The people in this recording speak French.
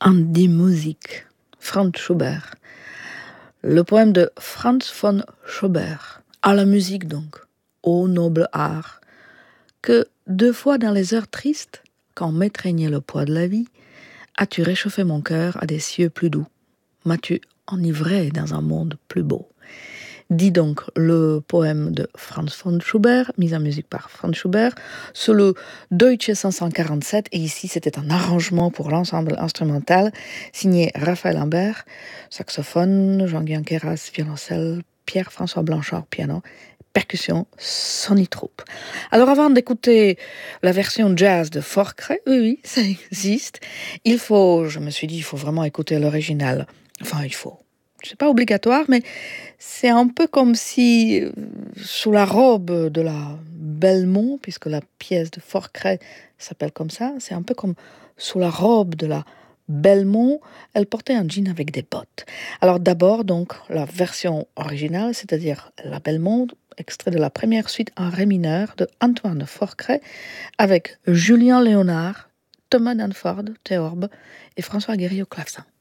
An die Musik, Franz Schubert. Le poème de Franz von Schubert, à la musique donc, ô noble art, que 2 fois dans les heures tristes, quand m'étreignait le poids de la vie, as-tu réchauffé mon cœur à des cieux plus doux, m'as-tu enivré dans un monde plus beau. Dit donc le poème de Franz von Schubert, mis en musique par Franz Schubert, sur le Deutsche 547, et ici c'était un arrangement pour l'ensemble instrumental, signé Raphaël Imbert, saxophone, Jean-Guyen Queyras, violoncelle, Pierre-François Blanchard, piano, percussion, Sonny Troupe. Alors avant d'écouter la version jazz de Forcret, oui, ça existe, je me suis dit, il faut vraiment écouter l'original. C'est pas obligatoire, mais c'est un peu comme si, sous la robe de la Belmont, puisque la pièce de Forcret s'appelle comme ça, c'est un peu comme sous la robe de la Belmont, elle portait un jean avec des bottes. Alors d'abord, donc, la version originale, c'est-à-dire la Belmont, extrait de la première suite en ré mineur de Antoine Forcret, avec Julien Léonard, Thomas Danford, théorbe, et François Guéry au clavecin.